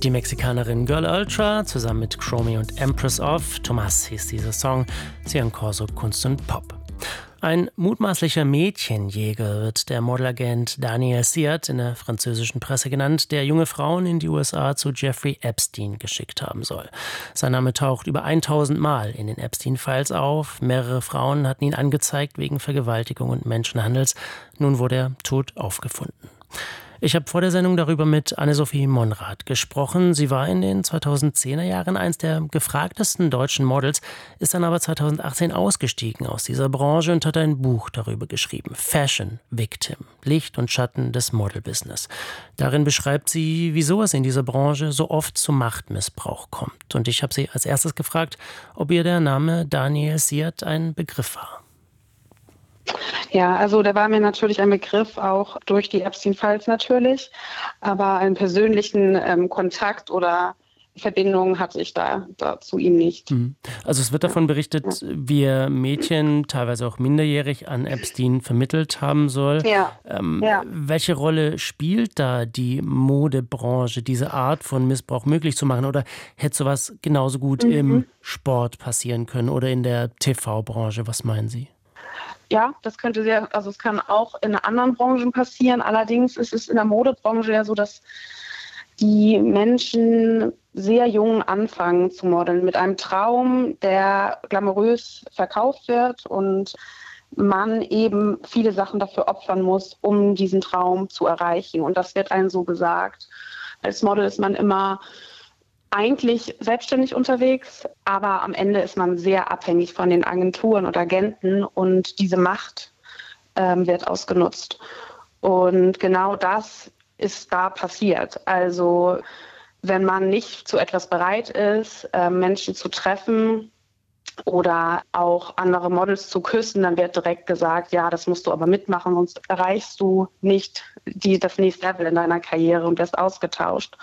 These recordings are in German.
Die Mexikanerin Girl Ultra zusammen mit Chromie und Empress of Thomas hieß dieser Song. Sie hören Corso Kunst und Pop. Ein mutmaßlicher Mädchenjäger wird der Modelagent Daniel Siart in der französischen Presse genannt, der junge Frauen in die USA zu Jeffrey Epstein geschickt haben soll. Sein Name taucht über 1000 Mal in den Epstein-Files auf. Mehrere Frauen hatten ihn angezeigt wegen Vergewaltigung und Menschenhandels. Nun wurde er tot aufgefunden. Ich habe vor der Sendung darüber mit Anne-Sophie Monrad gesprochen. Sie war in den 2010er Jahren eins der gefragtesten deutschen Models, ist dann aber 2018 ausgestiegen aus dieser Branche und hat ein Buch darüber geschrieben. Fashion Victim, Licht und Schatten des Model-Business. Darin beschreibt sie, wieso es in dieser Branche so oft zu Machtmissbrauch kommt. Und ich habe sie als erstes gefragt, ob ihr der Name Daniel Siart ein Begriff war. Ja, also der war mir natürlich ein Begriff, auch durch die Epstein-Files natürlich, aber einen persönlichen Kontakt oder Verbindung hatte ich da zu ihm nicht. Also es wird davon berichtet, wie er Mädchen, teilweise auch minderjährig, an Epstein vermittelt haben soll. Ja. Welche Rolle spielt da die Modebranche, diese Art von Missbrauch möglich zu machen? Oder hätte sowas genauso gut im Sport passieren können oder in der TV-Branche? Was meinen Sie? Ja, das könnte es kann auch in anderen Branchen passieren. Allerdings ist es in der Modebranche ja so, dass die Menschen sehr jung anfangen zu modeln mit einem Traum, der glamourös verkauft wird und man eben viele Sachen dafür opfern muss, um diesen Traum zu erreichen. Und das wird einem so gesagt. Als Model ist man immer eigentlich selbstständig unterwegs, aber am Ende ist man sehr abhängig von den Agenturen und Agenten und diese Macht wird ausgenutzt. Und genau das ist da passiert. Also wenn man nicht zu etwas bereit ist, Menschen zu treffen oder auch andere Models zu küssen, dann wird direkt gesagt, ja, das musst du aber mitmachen, sonst erreichst du nicht das nächste Level in deiner Karriere und wirst ausgetauscht.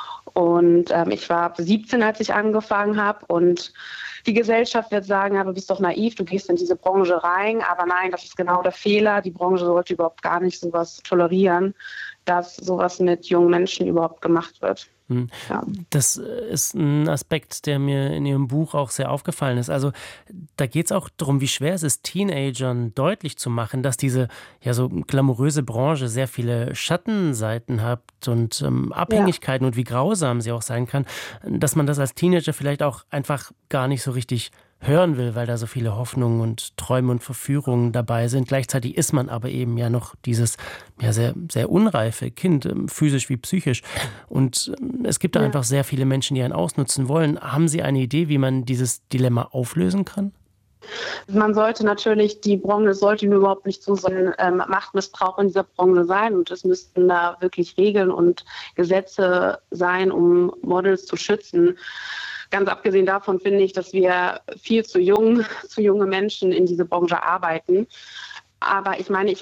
Und ich war 17, als ich angefangen habe und die Gesellschaft wird sagen, ja, du bist doch naiv, du gehst in diese Branche rein, aber nein, das ist genau der Fehler. Die Branche sollte überhaupt gar nicht sowas tolerieren, dass sowas mit jungen Menschen überhaupt gemacht wird. Ja. Das ist ein Aspekt, der mir in Ihrem Buch auch sehr aufgefallen ist. Also da geht es auch darum, wie schwer es ist, Teenagern deutlich zu machen, dass diese ja so glamouröse Branche sehr viele Schattenseiten hat und Abhängigkeiten und wie grausam sie auch sein kann, dass man das als Teenager vielleicht auch einfach gar nicht so richtig hören will, weil da so viele Hoffnungen und Träume und Verführungen dabei sind. Gleichzeitig ist man aber eben ja noch dieses sehr, sehr unreife Kind, physisch wie psychisch. Und es gibt da einfach sehr viele Menschen, die einen ausnutzen wollen. Haben Sie eine Idee, wie man dieses Dilemma auflösen kann? Man sollte natürlich, die Branche sollte überhaupt nicht so ein Machtmissbrauch in dieser Branche sein und es müssten da wirklich Regeln und Gesetze sein, um Models zu schützen. Ganz abgesehen davon finde ich, dass wir viel zu junge Menschen in diese Branche arbeiten. Aber ich meine, ich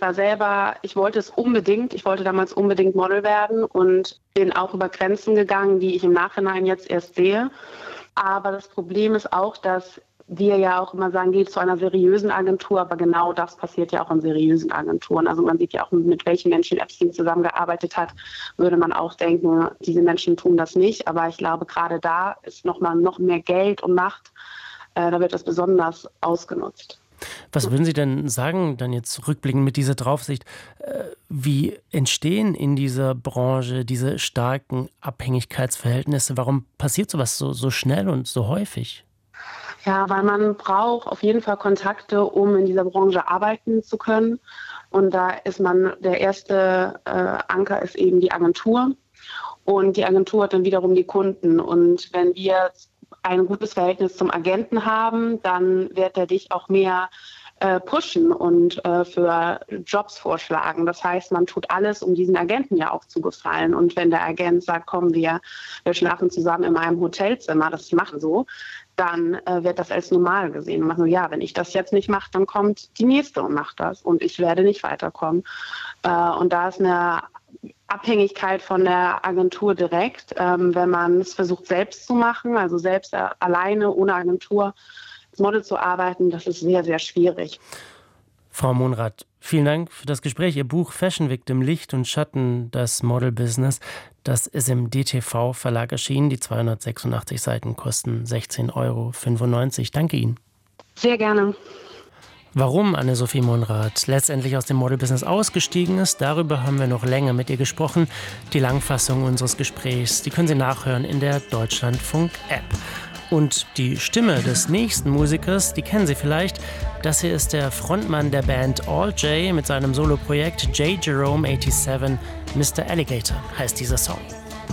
wollte damals unbedingt Model werden und bin auch über Grenzen gegangen, die ich im Nachhinein jetzt erst sehe. Aber das Problem ist auch, dass wir ja auch immer sagen, geht zu einer seriösen Agentur, aber genau das passiert ja auch in seriösen Agenturen. Also man sieht ja auch, mit welchen Menschen Epstein zusammengearbeitet hat, würde man auch denken, diese Menschen tun das nicht. Aber ich glaube, gerade da ist noch mehr Geld und Macht, da wird das besonders ausgenutzt. Was würden Sie denn sagen, dann jetzt rückblickend mit dieser Draufsicht, wie entstehen in dieser Branche diese starken Abhängigkeitsverhältnisse? Warum passiert sowas so schnell und so häufig? Ja, weil man braucht auf jeden Fall Kontakte, um in dieser Branche arbeiten zu können. Und da ist der erste Anker ist eben die Agentur. Und die Agentur hat dann wiederum die Kunden. Und wenn wir ein gutes Verhältnis zum Agenten haben, dann wird er dich auch mehr pushen und für Jobs vorschlagen. Das heißt, man tut alles, um diesen Agenten ja auch zu gefallen. Und wenn der Agent sagt, komm, wir schlafen zusammen in einem Hotelzimmer, das machen so, dann wird das als normal gesehen. Und man so, ja, wenn ich das jetzt nicht mache, dann kommt die nächste und macht das und ich werde nicht weiterkommen. Und da ist eine Abhängigkeit von der Agentur direkt, wenn man es versucht selbst zu machen, also selbst alleine ohne Agentur als Model zu arbeiten, das ist sehr, sehr schwierig. Frau Monrad, Vielen Dank für das Gespräch. Ihr Buch Fashion Victim, Licht und Schatten, das Model-Business, das ist im DTV-Verlag erschienen. Die 286 Seiten kosten 16,95 €. Danke Ihnen. Sehr gerne. Warum Anne-Sophie Monrad letztendlich aus dem Model-Business ausgestiegen ist, darüber haben wir noch länger mit ihr gesprochen. Die Langfassung unseres Gesprächs, die können Sie nachhören in der Deutschlandfunk-App. Und die Stimme des nächsten Musikers, die kennen Sie vielleicht. Das hier ist der Frontmann der Band All J mit seinem Soloprojekt J. Jerome 87. Mr. Alligator heißt dieser Song.